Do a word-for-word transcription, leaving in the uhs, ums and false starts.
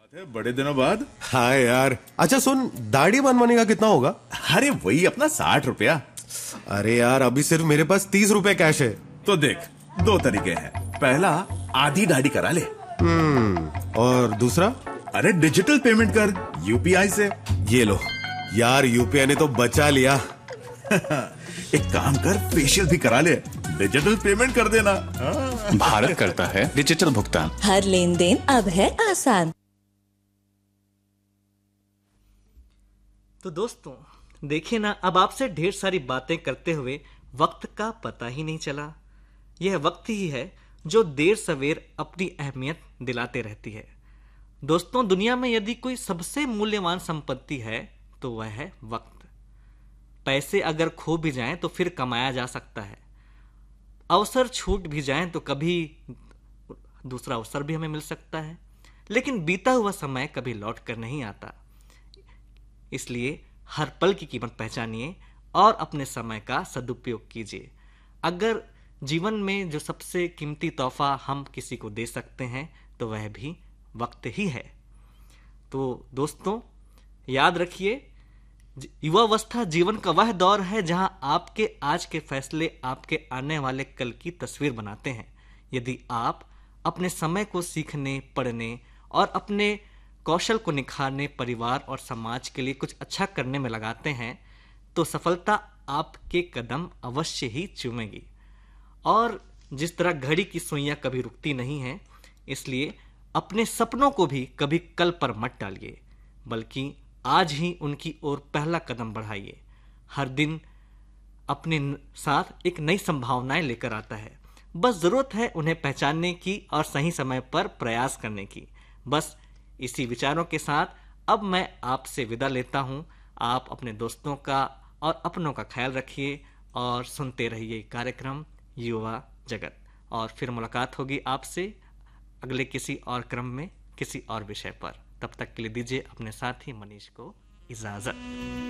है बड़े दिनों बाद। हाँ यार। अच्छा सुन, दाढ़ी बनवाने का कितना होगा? अरे वही अपना साठ रुपया। अरे यार अभी सिर्फ मेरे पास तीस रुपए कैश है। तो देख, दो तरीके हैं। पहला, आधी दाढ़ी करा ले। हम्म और दूसरा? अरे डिजिटल पेमेंट कर यूपीआई से। ये लो यार, यूपीआई ने तो बचा लिया। एक काम कर, फेशियल भी करा ले, डिजिटल पेमेंट कर देना। भारत करता है डिजिटल भुगतान। हर लेन देन अब है आसान। तो दोस्तों देखिए ना, अब आपसे ढेर सारी बातें करते हुए वक्त का पता ही नहीं चला। यह वक्त ही है जो देर सवेर अपनी अहमियत दिलाते रहती है। दोस्तों दुनिया में यदि कोई सबसे मूल्यवान संपत्ति है तो वह है वक्त। पैसे अगर खो भी जाएं तो फिर कमाया जा सकता है। अवसर छूट भी जाएं तो कभी दूसरा अवसर भी हमें मिल सकता है, लेकिन बीता हुआ समय कभी लौट कर नहीं आता। इसलिए हर पल की कीमत पहचानिए और अपने समय का सदुपयोग कीजिए। अगर जीवन में जो सबसे कीमती तोहफा हम किसी को दे सकते हैं तो वह भी वक्त ही है। तो दोस्तों याद रखिए, युवावस्था जीवन का वह दौर है जहां आपके आज के फैसले आपके आने वाले कल की तस्वीर बनाते हैं। यदि आप अपने समय को सीखने, पढ़ने और अपने कौशल को निखारने, परिवार और समाज के लिए कुछ अच्छा करने में लगाते हैं तो सफलता आपके कदम अवश्य ही चूमेगी। और जिस तरह घड़ी की सुइयां कभी रुकती नहीं हैं, इसलिए अपने सपनों को भी कभी कल पर मत डालिए, बल्कि आज ही उनकी ओर पहला कदम बढ़ाइए। हर दिन अपने साथ एक नई संभावनाएं लेकर आता है, बस जरूरत है उन्हें पहचानने की और सही समय पर प्रयास करने की। बस इसी विचारों के साथ अब मैं आपसे विदा लेता हूं। आप अपने दोस्तों का और अपनों का ख्याल रखिए और सुनते रहिए कार्यक्रम युवा जगत। और फिर मुलाकात होगी आपसे अगले किसी और क्रम में, किसी और विषय पर। तब तक के लिए दीजिए अपने साथी मनीष को इजाजत।